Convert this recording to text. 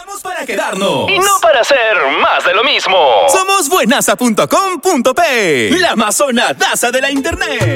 Llegamos para quedarnos. Y no para hacer más de lo mismo. Somos buenaza.com.p, la amazonadaza de la internet.